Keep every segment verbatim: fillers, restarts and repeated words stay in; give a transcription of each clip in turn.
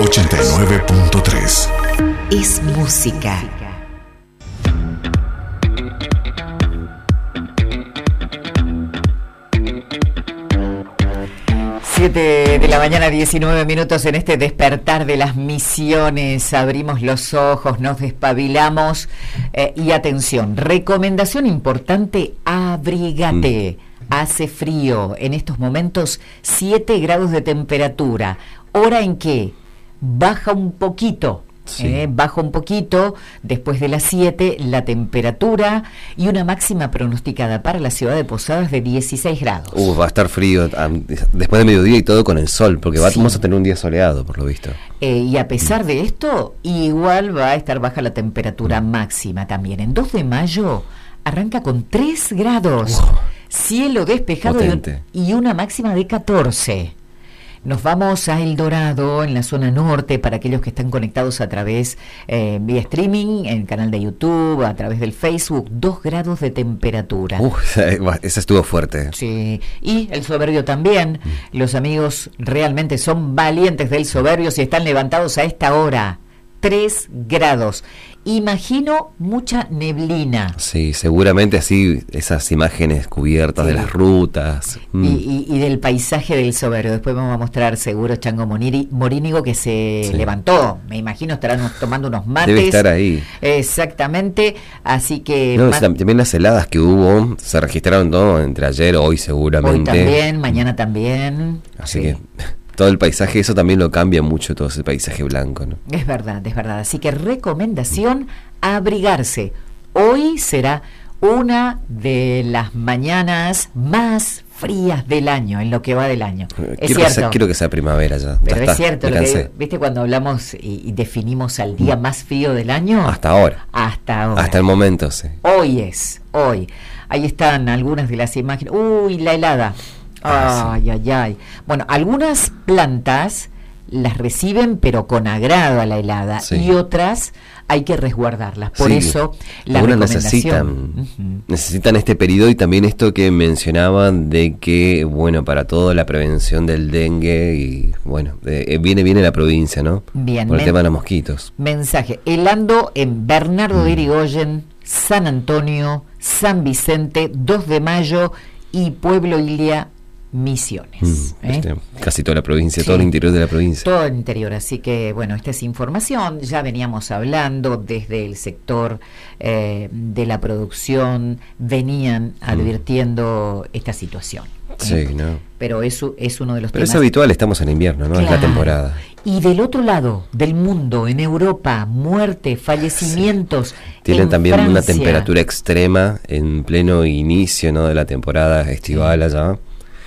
ochenta y nueve punto tres. Es música. siete de la mañana, diecinueve minutos en este despertar de las misiones. Abrimos los ojos, nos despabilamos eh, y atención, recomendación importante, abrígate. Mm. Hace frío en estos momentos, siete grados de temperatura. Hora en que baja un poquito. Sí. Eh, baja un poquito después de las siete la temperatura y una máxima pronosticada para la ciudad de Posadas de dieciséis grados. Uh, va a estar frío um, después de mediodía y todo con el sol, porque sí. Vamos a tener un día soleado, por lo visto. Eh, y a pesar mm. de esto, igual va a estar baja la temperatura mm. máxima también. En dos de mayo arranca con tres grados, uh, cielo despejado y, y una máxima de catorce. Nos vamos a El Dorado, en la zona norte, para aquellos que están conectados a través eh, vía streaming, en el canal de YouTube, a través del Facebook, dos grados de temperatura. Uh, esa estuvo fuerte. Sí, y el Soberbio también. Mm. Los amigos realmente son valientes del Soberbio si están levantados a esta hora. tres grados. Imagino mucha neblina. Sí, seguramente así esas imágenes cubiertas sí. de las rutas. Mm. Y, y, y del paisaje del Soberbio. Después vamos a mostrar seguro Chango Moniri, Morínigo que se sí. levantó. Me imagino estarán tomando unos mates. Debe estar ahí. Exactamente. Así que... No, man- también las heladas que hubo se registraron todo entre ayer, hoy seguramente. Hoy también, mañana también. Así sí. que... todo el paisaje, eso también lo cambia mucho, todo ese paisaje blanco, ¿no? Es verdad, es verdad. Así que recomendación, abrigarse. Hoy será una de las mañanas más frías del año, en lo que va del año. Es quiero, cierto. Que sea, quiero que sea primavera ya. Pero ya es está, cierto, lo que, ¿viste cuando hablamos y, y definimos al día más frío del año? Hasta ahora. Hasta ahora. Hasta el momento, sí. Hoy es, hoy. Ahí están algunas de las imágenes. Uy, la helada. Ah, ay, sí. ay, ay. Bueno, algunas plantas las reciben pero con agrado a la helada sí. y otras hay que resguardarlas. Por sí. eso la algunas recomendación necesitan uh-huh. necesitan este periodo y también esto que mencionaban de que, bueno, para toda la prevención del dengue y, bueno, eh, viene bien en la provincia, ¿no? Bien. Por el men- tema de los mosquitos. Mensaje. Helando en Bernardo mm. de Irigoyen, San Antonio, San Vicente, dos de mayo y Pueblo Ilia, Misiones. Mm, ¿eh? este, casi toda la provincia, sí, todo el interior de la provincia. Todo el interior, así que bueno, esta es información, ya veníamos hablando desde el sector eh, de la producción, venían mm. advirtiendo esta situación. ¿eh? Sí, ¿no? Pero eso es uno de los Pero temas. es habitual, estamos en invierno, ¿no? Claro. Es la temporada. Y del otro lado del mundo, en Europa, muerte, fallecimientos. Sí. Tienen también Francia. Una temperatura extrema en pleno inicio, ¿no? De la temporada estival sí. allá.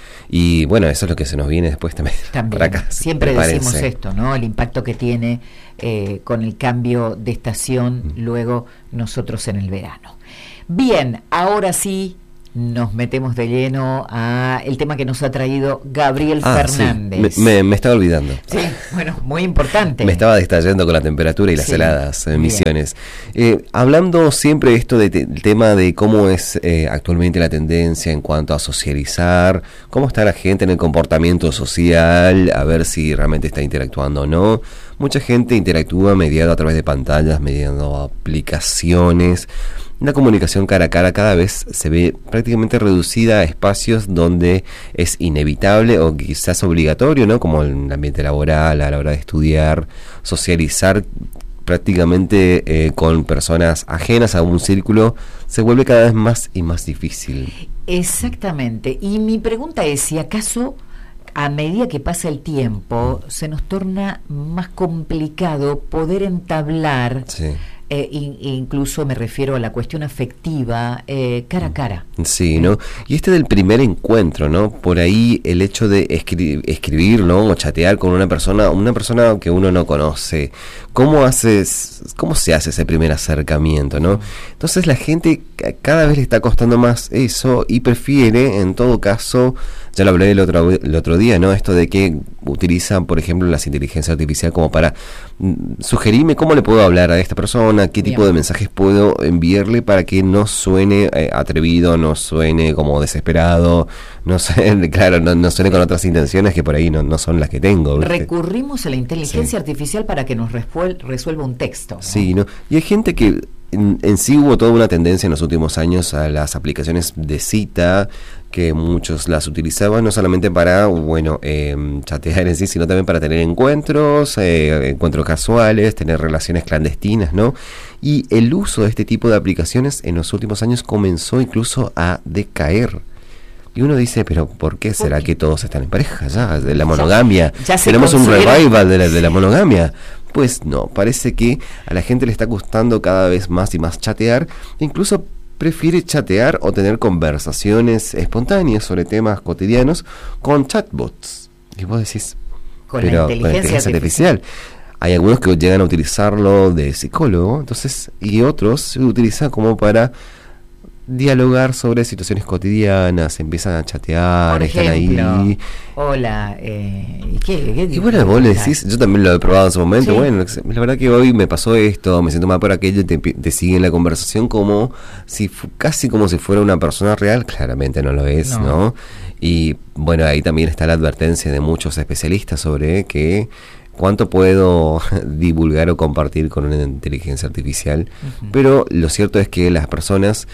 Y bueno, eso es lo que se nos viene después también. También. Para acá. Siempre decimos esto, ¿no? El impacto que tiene eh, con el cambio de estación, mm. luego nosotros en el verano. Bien, ahora sí nos metemos de lleno a el tema que nos ha traído Gabriel ah, Fernández. Sí. Me, me, me estaba olvidando. Sí, bueno, muy importante. Me estaba distrayendo con la temperatura y las sí, heladas emisiones. Eh, hablando siempre de esto del te, tema de cómo es eh, actualmente la tendencia en cuanto a socializar, cómo está la gente en el comportamiento social, a ver si realmente está interactuando o no. Mucha gente interactúa mediado a través de pantallas, mediando aplicaciones. La comunicación cara a cara cada vez se ve prácticamente reducida a espacios donde es inevitable o quizás obligatorio, ¿no? Como en el ambiente laboral, a la hora de estudiar, socializar prácticamente eh, con personas ajenas a un círculo, se vuelve cada vez más y más difícil. Exactamente. Y mi pregunta es si acaso a medida que pasa el tiempo se nos torna más complicado poder entablar... Sí. Eh, in, incluso me refiero a la cuestión afectiva eh, cara a cara. Sí, ¿no? Y este del primer encuentro, ¿no? Por ahí el hecho de escri- escribir, ¿no? O chatear con una persona, una persona que uno no conoce. ¿Cómo haces, cómo se hace ese primer acercamiento, ¿no? Entonces la gente cada vez le está costando más eso y prefiere, en todo caso, ya lo hablé el otro, el otro día, ¿no? Esto de que utilizan, por ejemplo, las inteligencias artificiales como para mm, sugerirme cómo le puedo hablar a esta persona, qué tipo Bien. de mensajes puedo enviarle para que no suene eh, atrevido, no suene como desesperado, no suene, claro, no, no suene con otras intenciones que por ahí no, no son las que tengo, ¿viste? Recurrimos a la inteligencia sí. artificial para que nos resuel- resuelva un texto, ¿no? Sí, ¿no? Y hay gente que En, en sí hubo toda una tendencia en los últimos años a las aplicaciones de cita, que muchos las utilizaban no solamente para, bueno, eh, chatear en sí, sino también para tener encuentros, eh, encuentros casuales, tener relaciones clandestinas, ¿no? Y el uso de este tipo de aplicaciones en los últimos años comenzó incluso a decaer. Y uno dice, pero ¿por qué será que todos están en pareja ya? De la monogamia. Ya, ya tenemos un revival de la, de la monogamia. Pues no, parece que a la gente le está gustando cada vez más y más chatear, incluso prefiere chatear o tener conversaciones espontáneas sobre temas cotidianos con chatbots. Y vos decís, con pero la inteligencia, con la inteligencia artificial. artificial. Hay algunos que llegan a utilizarlo de psicólogo, entonces, y otros se utilizan como para dialogar sobre situaciones cotidianas, empiezan a chatear, Por están ejemplo, ahí. Hola, eh, ¿y qué? qué y bueno, vos le decís, yo también lo he probado en su momento, sí. Bueno, la verdad que hoy me pasó esto, me siento mal por aquello, y te, te siguen la conversación como si, casi como si fuera una persona real, claramente no lo es, ¿no? ¿no? Y bueno, ahí también está la advertencia de muchos especialistas sobre que cuánto puedo divulgar o compartir con una inteligencia artificial, uh-huh. Pero lo cierto es que las personas,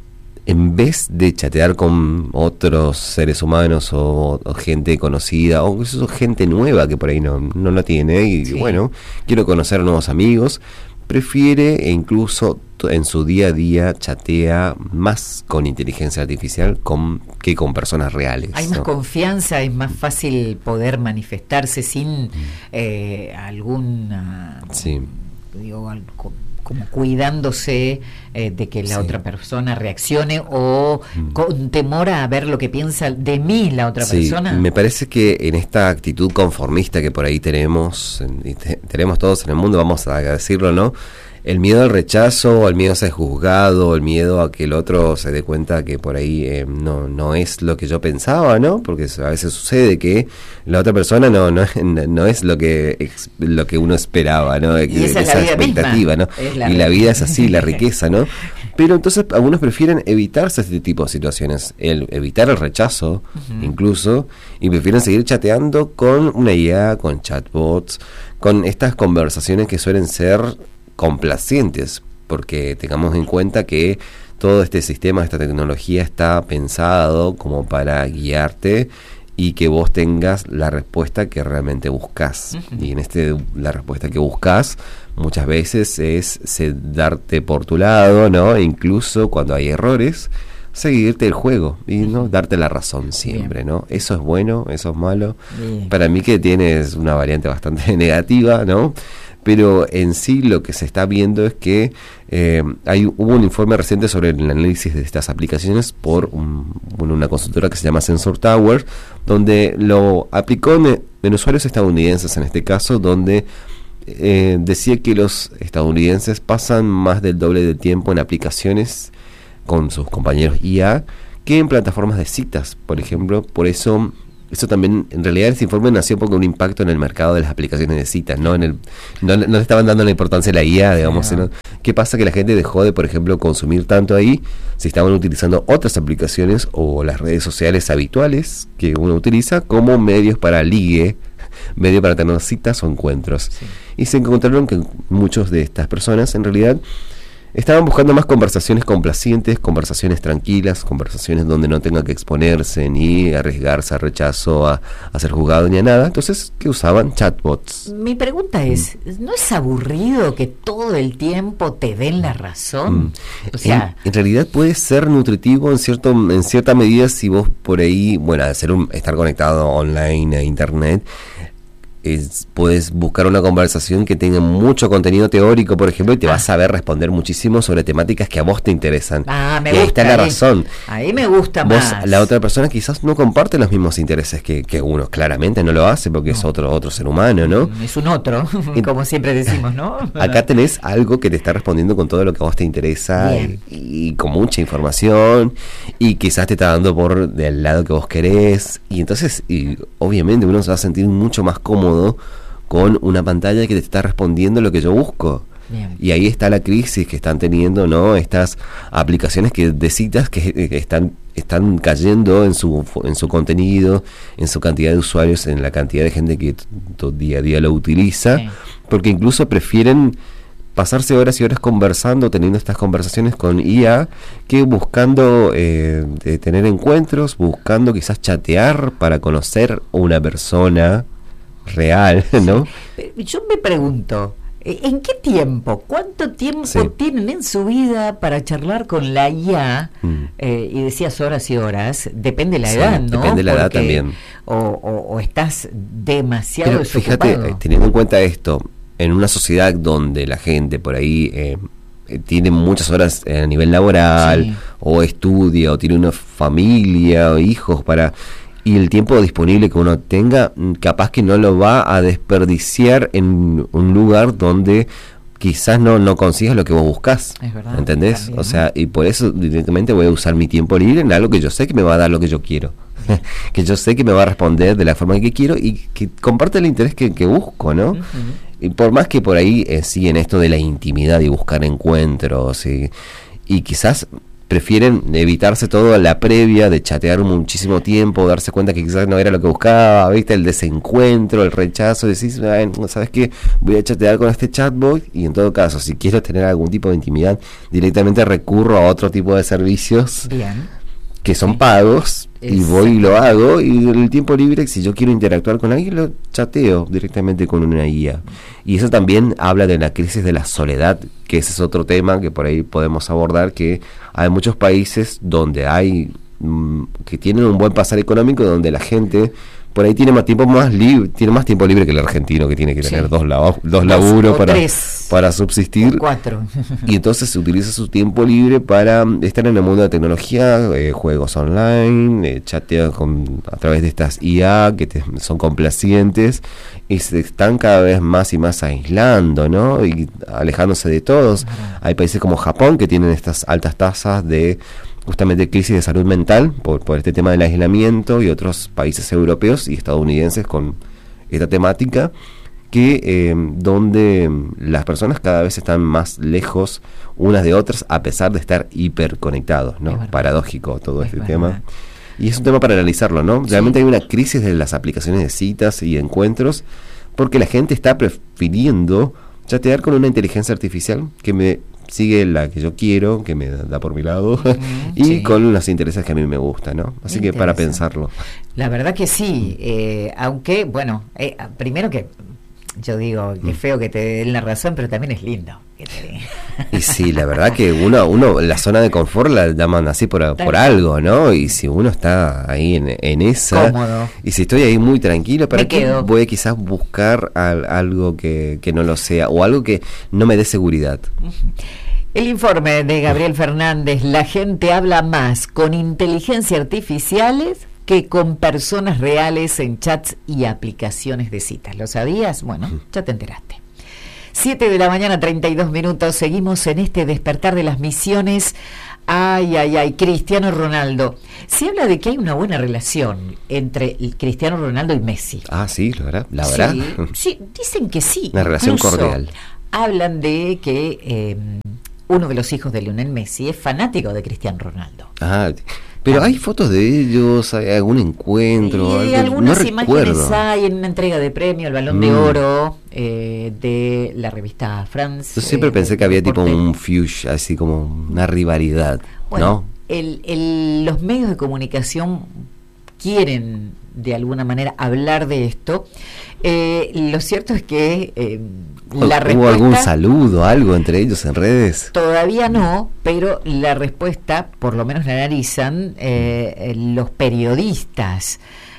en vez de chatear con otros seres humanos o, o gente conocida o incluso gente nueva que por ahí no, no la tiene y sí. Bueno, quiero conocer nuevos amigos, prefiere e incluso en su día a día chatea más con inteligencia artificial con, que con personas reales. Hay más ¿no? confianza, es más fácil poder manifestarse sin mm. eh, alguna... Sí. Digo, algo, como cuidándose eh, de que la sí. otra persona reaccione o mm. con temor a ver lo que piensa de mí la otra sí, persona. Me parece que en esta actitud conformista que por ahí tenemos, y te, tenemos todos en el mundo, vamos a decirlo, ¿no? El miedo al rechazo, el miedo a ser juzgado, el miedo a que el otro se dé cuenta que por ahí eh, no no es lo que yo pensaba, ¿no? Porque a veces sucede que la otra persona no no, no es lo que lo que uno esperaba, ¿no? Y esa, esa es la vida expectativa, misma. ¿no? La y la vida es así, la riqueza, ¿no? Pero entonces algunos prefieren evitarse este tipo de situaciones, el evitar el rechazo, uh-huh. incluso, y prefieren seguir chateando con una I A, con chatbots, con estas conversaciones que suelen ser complacientes, porque tengamos en cuenta que todo este sistema, esta tecnología está pensado como para guiarte y que vos tengas la respuesta que realmente buscas. Uh-huh. Y en este la respuesta que buscas muchas veces es, es darte por tu lado, ¿no? E incluso cuando hay errores, seguirte el juego y no darte la razón siempre, Bien. ¿no? Eso es bueno, eso es malo. Bien. Para mí que tienes una variante bastante negativa, ¿no? Pero en sí lo que se está viendo es que eh, hay hubo un informe reciente sobre el análisis de estas aplicaciones por un, una consultora que se llama Sensor Tower, donde lo aplicó en, en usuarios estadounidenses en este caso, donde eh, decía que los estadounidenses pasan más del doble de tiempo en aplicaciones con sus compañeros I A que en plataformas de citas, por ejemplo. Por eso Eso también, en realidad ese informe nació porque un impacto en el mercado de las aplicaciones de citas, ¿no? En el, no, no le estaban dando la importancia a la I A, digamos. Sí, no. Sino, ¿qué pasa? Que la gente dejó de, por ejemplo, consumir tanto ahí, si estaban utilizando otras aplicaciones o las redes sociales habituales que uno utiliza como medios para ligue, medio para tener citas o encuentros. Sí. Y se encontraron que muchos de estas personas, en realidad, estaban buscando más conversaciones complacientes, conversaciones tranquilas, conversaciones donde no tenga que exponerse ni arriesgarse a rechazo, a, a ser juzgado ni a nada. Entonces, ¿qué usaban? Chatbots. Mi pregunta es, ¿no es aburrido que todo el tiempo te den la razón? Mm. O sea, en, en realidad puede ser nutritivo en cierto en cierta medida si vos por ahí, bueno, al ser un, estar conectado online a internet, es, puedes buscar una conversación que tenga mucho contenido teórico, por ejemplo, y te ah. vas a saber responder muchísimo sobre temáticas que a vos te interesan. Ah, me y gusta, ahí está la ahí, razón. Ahí me gusta vos, más. La otra persona quizás no comparte los mismos intereses que, que uno, claramente no lo hace porque no. es otro otro ser humano, ¿no? Es un otro, como siempre decimos, ¿no? Acá tenés algo que te está respondiendo con todo lo que a vos te interesa y, y con mucha información, y quizás te está dando por del lado que vos querés, y entonces y obviamente uno se va a sentir mucho más cómodo con una pantalla que te está respondiendo lo que yo busco. Bien. Y ahí está la crisis que están teniendo, ¿no? Estas aplicaciones que de citas que, que están están cayendo en su en su contenido, en su cantidad de usuarios, en la cantidad de gente que todo día a día lo utiliza, sí. porque incluso prefieren pasarse horas y horas conversando, teniendo estas conversaciones con I A, que buscando eh, de tener encuentros, buscando quizás chatear para conocer a una persona real, ¿no? Sí. Yo me pregunto, ¿en qué tiempo, cuánto tiempo sí. tienen en su vida para charlar con la I A? Mm. Eh, y decías horas y horas, depende de la sí, edad, ¿no? Depende de la Porque, edad también. O, o, o estás demasiado Pero desocupado. Fíjate, teniendo en cuenta esto, en una sociedad donde la gente por ahí eh, tiene muchas horas a nivel laboral, sí. o estudia, o tiene una familia, o hijos para... y el tiempo disponible que uno tenga, capaz que no lo va a desperdiciar en un lugar donde quizás no, no consigas lo que vos buscás. Es verdad, ¿entendés? También. O sea, y por eso directamente voy a usar mi tiempo libre en algo que yo sé que me va a dar lo que yo quiero. Que yo sé que me va a responder de la forma que quiero y que comparte el interés que, que busco, ¿no? Uh-huh. Y por más que por ahí eh, sí en esto de la intimidad y buscar encuentros y, y quizás prefieren evitarse toda la previa de chatear muchísimo tiempo, darse cuenta que quizás no era lo que buscaba, viste, el desencuentro, el rechazo, decís, ¿sabes qué? Voy a chatear con este chatbot, y en todo caso, si quiero tener algún tipo de intimidad, directamente recurro a otro tipo de servicios. Bien. Que son sí. pagos, y voy y lo hago, y en el tiempo libre, si yo quiero interactuar con alguien, lo chateo directamente con una I A. Y eso también habla de la crisis de la soledad, que ese es otro tema que por ahí podemos abordar, que hay muchos países donde hay, mmm, que tienen un buen pasar económico, donde la gente por ahí tiene más tiempo más libre, tiene más tiempo libre que el argentino, que tiene que tener sí. dos, lab- dos laburos para, para subsistir. Cuatro. Y entonces se utiliza su tiempo libre para estar en el mundo de tecnología, eh, juegos online, eh, chatear con, a través de estas I A que te, son complacientes, y se están cada vez más y más aislando, ¿no? Y alejándose de todos. Uh-huh. Hay países como Japón que tienen estas altas tasas de justamente crisis de salud mental por, por este tema del aislamiento, y otros países europeos y estadounidenses con esta temática, que eh, donde las personas cada vez están más lejos unas de otras a pesar de estar hiperconectados, ¿no? Paradójico todo es este verdad. Tema. Y es un tema para analizarlo, ¿no? Sí. Realmente hay una crisis de las aplicaciones de citas y encuentros, porque la gente está prefiriendo chatear con una inteligencia artificial que me sigue la que yo quiero, que me da por mi lado, uh-huh, y sí. con los intereses que a mí me gustan, ¿no? Así que para pensarlo. La verdad que sí, eh, aunque, bueno, eh, primero que yo digo, que es feo que te den la razón, pero también es lindo que te den. Y sí, la verdad que uno, uno la zona de confort la llaman así por, por algo, ¿no? Y si uno está ahí en, en esa, cómodo, y si estoy ahí muy tranquilo, ¿para qué voy a quizás buscar al, algo que, que no lo sea, o algo que no me dé seguridad? El informe de Gabriel Fernández: la gente habla más con inteligencia artificiales que con personas reales en chats y aplicaciones de citas. ¿Lo sabías? Bueno, ya te enteraste. siete de la mañana, treinta y dos minutos. Seguimos en este despertar de las misiones. Ay, ay, ay, Cristiano Ronaldo. Se habla de que hay una buena relación entre Cristiano Ronaldo y Messi. Ah, sí, la verdad. La verdad. Sí, sí, dicen que sí. Una relación incluso cordial. Hablan de que eh, uno de los hijos de Lionel Messi es fanático de Cristiano Ronaldo. Ah, pero hay fotos de ellos, hay algún encuentro. Y algo, algunas no imágenes recuerdo. Hay en una entrega de premio, el Balón mm. de Oro eh, de la revista France. Yo siempre eh, pensé que había tipo un fush, así como una rivalidad, bueno, ¿no? El, el, los medios de comunicación quieren de alguna manera hablar de esto. Eh, lo cierto es que eh, la respuesta... ¿Hubo algún saludo, algo entre ellos en redes? Todavía no, pero la respuesta, por lo menos la analizan eh, los periodistas.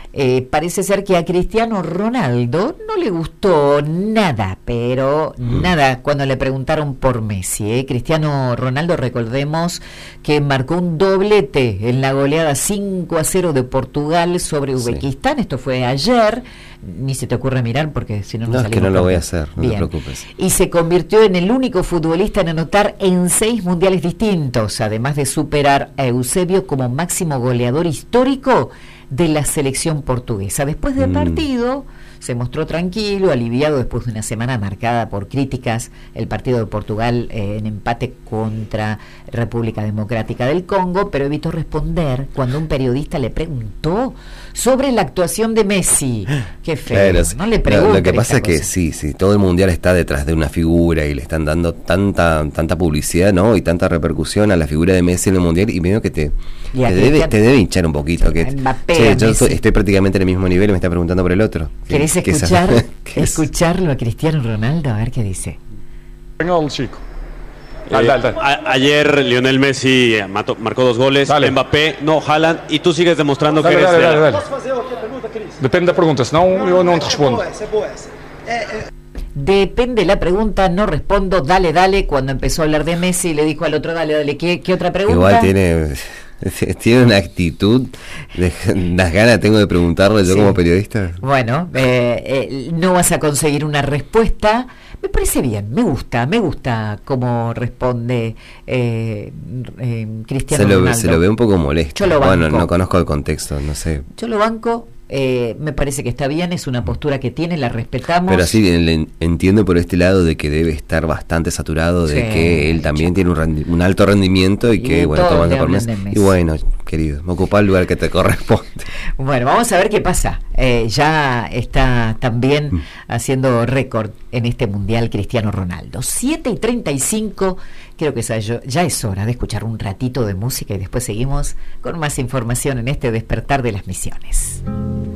Eh, parece ser que a Cristiano Ronaldo no le gustó nada, pero mm. nada, cuando le preguntaron por Messi. ¿eh? Cristiano Ronaldo, recordemos que marcó un doblete en la goleada cinco a cero de Portugal sobre Uzbekistán. Sí. Esto fue ayer. Ni se te ocurre mirar porque si no no No, es que no lo voy a hacer, no Bien. te preocupes. Y se convirtió en el único futbolista en anotar en seis mundiales distintos, además de superar a Eusebio como máximo goleador histórico de la selección portuguesa. Después del mm. partido se mostró tranquilo, aliviado después de una semana marcada por críticas. El partido de Portugal eh, en empate contra República Democrática del Congo, pero evitó responder cuando un periodista le preguntó sobre la actuación de Messi. Qué feo, claro, no le pregunte. Lo, lo que pasa es que sí, sí, todo el mundial está detrás de una figura y le están dando tanta tanta publicidad, ¿no? Y tanta repercusión a la figura de Messi en el mundial, y medio que te, te, debe, te debe hinchar un poquito. Que, Mbappé, che, yo estoy, estoy prácticamente en el mismo nivel y me está preguntando por el otro. ¿Querés escuchar, escucharlo a Cristiano Ronaldo? A ver qué dice. Venga, el chico. Dale, dale, dale. A, ayer Lionel Messi mató, marcó dos goles, dale. Mbappé, no, Haaland, y tú sigues demostrando dale, que eres... Dale, dale, dale. Depende da pergunta, senão eu não te respondo. Depende la pregunta, no respondo, dale, dale. Cuando empezó a hablar de Messi le dijo al otro, dale, dale, ¿qué, qué otra pregunta? Igual tiene... Tiene una actitud, de, las ganas tengo de preguntarle yo sí. como periodista. Bueno, eh, eh, no vas a conseguir una respuesta. Me parece bien, me gusta, me gusta cómo responde eh, eh, Cristiano se lo, Ronaldo. Se lo ve un poco molesto. Yo lo banco. Bueno, no conozco el contexto, no sé. Yo lo banco. Eh, me parece que está bien, es una postura que tiene, la respetamos. Pero sí, le entiendo por este lado de que debe estar bastante saturado, de sí, que él también tiene un, rendi- un alto rendimiento y, y que, bueno, tomando por mes. Y bueno, querido, me ocupa el lugar que te corresponde. Bueno, vamos a ver qué pasa. Eh, ya está también mm. haciendo récord en este mundial Cristiano Ronaldo. siete y treinta y cinco, creo que ya es hora de escuchar un ratito de música y después seguimos con más información en este despertar de las misiones.